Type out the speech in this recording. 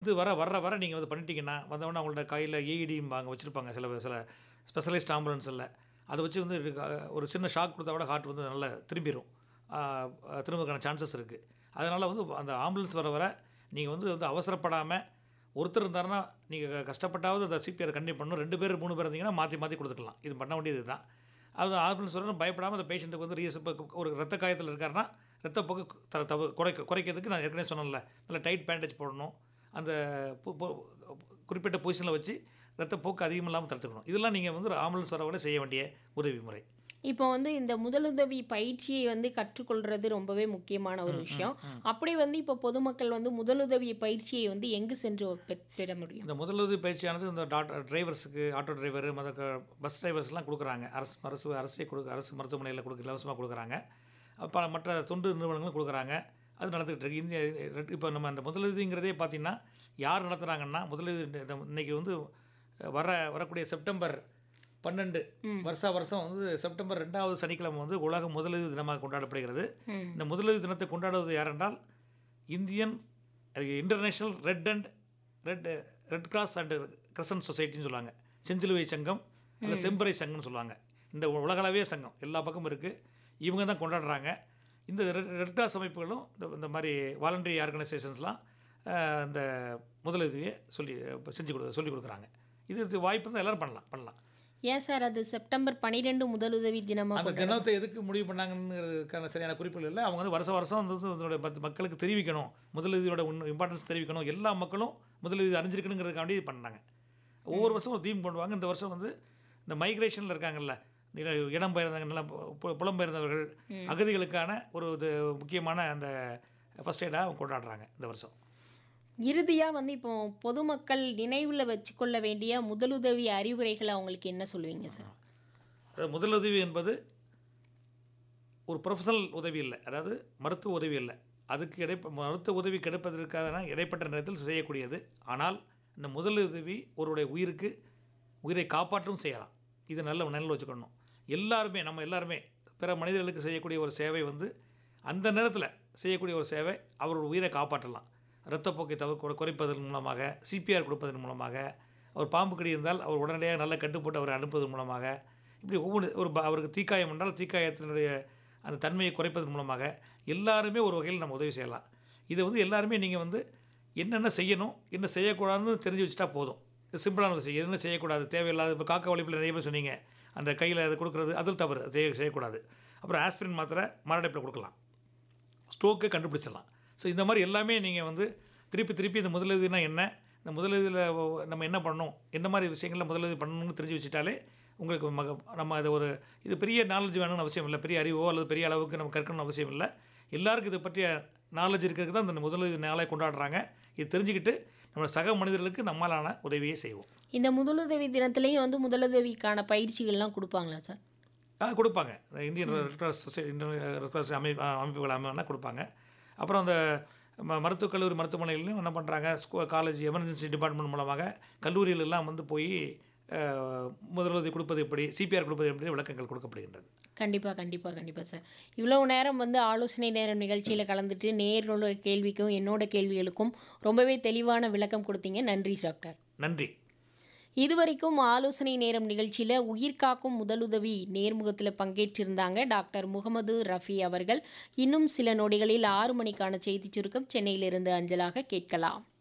வர நீங்கள் வந்து பண்ணிட்டீங்கன்னா வந்தவொடனே அவங்கள்ட்ட கையில் ஏஇடிம்பாங்க வச்சுருப்பாங்க சில சில ஸ்பெஷலைஸ்ட் ஆம்புலன்ஸில். அதை வச்சு வந்து ஒரு சின்ன ஷாக் கொடுத்தா கூட ஹார்ட் வந்து நல்லா திரும்பிடும். திரும்புறதுக்கான சான்சஸ் இருக்குது. அதனால் வந்து அந்த ஆம்புலன்ஸ் வர நீங்கள் வந்து அவசரப்படாமல் ஒருத்தர் இருந்தாருன்னா நீங்கள் கஷ்டப்பட்டாவது அந்த சிபிஆர் கண்டினியூ பண்ணணும். 2 பேர் 3 பேர் இருந்தீங்கன்னா மாற்றி கொடுத்துக்கலாம். இது பண்ண வேண்டியது தான். அது ஆம்புலன்ஸ் வரணும் பயப்படாமல் அந்த பேஷண்ட்டுக்கு வந்து இப்போ ஒரு ரத்த காயத்தில் இருக்காருன்னா ரத்தப்போக்கு குறைக்கிறதுக்கு நான் ஏற்கனவே சொன்னேன்ல, நல்லா டைட் பேண்டேஜ் போடணும். அந்த குறிப்பிட்ட பொசிஷனில் வச்சு ரத்தப்போக்கு அதிகம் இல்லாமல் தடுத்துக்கணும். இதெல்லாம் நீங்கள் வந்து ஆம்புலன்ஸ் வரவோட செய்ய வேண்டிய உதவி முறை. இப்போ வந்து இந்த முதலுதவி பயிற்சியை வந்து கற்றுக்கொள்கிறது ரொம்பவே முக்கியமான ஒரு விஷயம். அப்படி வந்து இப்போ பொதுமக்கள் வந்து முதலுதவி பயிற்சியை வந்து எங்கு சென்று பெற முடியும்? இந்த முதலுதவி பயிற்சியானது இந்த டிரைவர்ஸுக்கு, ஆட்டோ டிரைவர், பஸ் டிரைவர்ஸ்லாம் கொடுக்குறாங்க. அரசு மருத்துவமனையில் இலவசமாக கொடுக்குறாங்க. அப்போ மற்ற தொண்டு நிறுவனங்களும் கொடுக்குறாங்க. அது நடந்துகிட்டு இருக்கு. இப்போ நம்ம அந்த முதலுதவிங்கிறதே பார்த்திங்கன்னா யார் நடத்துகிறாங்கன்னா, முதலுதவி இன்றைக்கி வந்து வரக்கூடிய செப்டம்பர் 12 வருஷம் வந்து செப்டம்பர் 2வது சனிக்கிழமை வந்து உலக முதலுதவி தினமாக கொண்டாடப்படுகிறது. இந்த முதலுதவி தினத்தை கொண்டாடுவது யார் என்றால் international red cross and crescent சொசைட்டின்னு சொல்லுவாங்க. செஞ்சிலுவை சங்கம் அல்ல செம்பறை சங்கம்னு சொல்லுவாங்க. இந்த உலகளவே சங்கம் எல்லா பக்கமும் இருக்குது. இவங்க தான் கொண்டாடுறாங்க. இந்த ரெட் கிராஸ் அமைப்புகளும் இந்த மாதிரி வாலண்டரி ஆர்கனைசேஷன்ஸ்லாம் இந்த முதலுதவியை சொல்லிக் கொடுக்குறாங்க. இது வாய்ப்பு இருந்தால் எல்லோரும் பண்ணலாம். ஏன் சார் அது செப்டம்பர் 12 முதலுதவி தினமாக? அந்த தினத்தை எதுக்கு முடிவு பண்ணாங்கிறதுக்கான சரியான குறிப்புகள் இல்லை. அவங்க வந்து வருஷம் வந்து மக்களுக்கு தெரிவிக்கணும், முதலுதவியோட இம்பார்ட்டன்ஸ் தெரிவிக்கணும், எல்லா மக்களும் முதலுதவி அறிஞ்சிருக்கணுங்கிறதுக்காண்டி இது பண்ணாங்க. ஒவ்வொரு வருஷம் ஒரு தீம் கொண்டு வாங்க. இந்த வருஷம் வந்து இந்த மைக்ரேஷனில் இருக்காங்கல்ல, இடம்பெயர்ந்தவங்க, நல்லா புலம்பெயர்ந்தவர்கள், அகதிகளுக்கான ஒரு முக்கியமான அந்த ஃபஸ்ட் எய்டாக கொண்டாடுறாங்க இந்த வருஷம். இறுதியாக வந்து இப்போ பொதுமக்கள் நினைவில் வச்சுக்கொள்ள வேண்டிய முதலுதவி அறிவுரைகளை அவங்களுக்கு என்ன சொல்லுவீங்க சார்? அதாவது முதலுதவி என்பது ஒரு ப்ரொஃபஷனல் உதவி இல்லை, அதாவது மருத்துவ உதவி இல்லை. அதுக்கு மருத்துவ உதவி கிடைப்பதற்கான இடைப்பட்ட நேரத்தில் செய்யக்கூடியது. ஆனால் இந்த முதலுதவி ஒருவருடைய உயிரை காப்பாற்றவும் செய்யலாம். இது நல்ல வச்சுக்கணும். நம்ம எல்லாருமே பிற மனிதர்களுக்கு செய்யக்கூடிய ஒரு சேவை வந்து அந்த நேரத்தில் செய்யக்கூடிய ஒரு சேவை அவரோட உயிரை காப்பாற்றலாம். இரத்தப்போக்கை குறைப்பதன் மூலமாக, சிபிஆர் கொடுப்பதன் மூலமாக, அவர் பாம்பு கடி இருந்தால் அவர் உடனடியாக நல்ல கட்டுப்போட்டு அவரை அனுப்புவதன் மூலமாக, இப்படி அவருக்கு தீக்காயம் என்றால் தீக்காயத்தினுடைய அந்த தன்மையை குறைப்பதன் மூலமாக எல்லாருமே ஒரு வகையில் நம்ம உதவி செய்யலாம். இதை வந்து எல்லாருமே நீங்கள் வந்து என்னென்ன செய்யணும், என்ன செய்யக்கூடாதுன்னு தெரிஞ்சு வச்சுட்டா போதும். இது சிம்பிளான விஷயம். என்ன செய்யக்கூடாது, தேவையில்லாத இப்போ காக்கா வலிப்பில் நிறைய பேர் சொன்னீங்க, அந்த கையில் அதை கொடுக்குறது அதில் தவறு, செய்யக்கூடாது. அப்புறம் ஆஸ்பிரின் மாத்திரை மாரடைப்பில் கொடுக்கலாம், ஸ்ட்ரோக்கை கண்டுபிடிச்சிடலாம். ஸோ இந்த மாதிரி எல்லாமே நீங்கள் வந்து திருப்பி இந்த முதலுதவினா என்ன, இந்த முதலுதவியில் நம்ம என்ன பண்ணணும், என்ன மாதிரி விஷயங்களில் முதலுதவி பண்ணணும்னு தெரிஞ்சு வச்சுட்டாலே உங்களுக்கு நம்ம அதை இது பெரிய நாலேஜ் வேணும்னு அவசியம் இல்லை. பெரிய அறிவோ அல்லது பெரிய அளவுக்கு நம்ம கற்கணும்னு அவசியம் இல்லை. எல்லாருக்கும் இதை பற்றிய நாலேஜ் இருக்கிறதுக்கு தான் இந்த முதலுதவி நாளை கொண்டாடுறாங்க. இது தெரிஞ்சுக்கிட்டு நம்ம சக மனிதர்களுக்கு நம்மளான உதவியை செய்வோம். இந்த முதலுதவி தினத்துலேயும் வந்து முதலுதவிக்கான பயிற்சிகள்லாம் கொடுப்பாங்களா சார்? கொடுப்பாங்க. Indian red cross society, Indian red cross அமைப்புகள் அமைப்புனா கொடுப்பாங்க. அப்புறம் அந்த மருத்துவக் கல்லூரி மருத்துவமனைகளையும் என்ன பண்ணுறாங்க, காலேஜ் எமர்ஜென்சி டிபார்ட்மெண்ட் மூலமாக கல்லூரிகளெல்லாம் வந்து போய் முதலுதவி கொடுப்பது எப்படி, சிபிஆர் கொடுப்பது எப்படி விளக்கங்கள் கொடுக்கப்படுகின்றது. கண்டிப்பாக சார். இவ்வளவு நேரம் வந்து ஆலோசனை நேரம் நிகழ்ச்சியில் கலந்துட்டு நேரோட கேள்விக்கும் என்னோட கேள்விகளுக்கும் ரொம்பவே தெளிவான விளக்கம் கொடுத்தீங்க. நன்றி டாக்டர். நன்றி. இதுவரைக்கும் ஆலோசனை நேரம் நிகழ்ச்சியில் உயிர்காக்கும் முதலுதவி நேர்முகத்தில் பங்கேற்றிருந்தாங்க டாக்டர் முகமது ரஃபி அவர்கள். இன்னும் சில நொடிகளில் 6 மணிக்கான செய்திச் சுருக்கம் சென்னையிலிருந்து அஞ்சலாக கேட்கலாம்.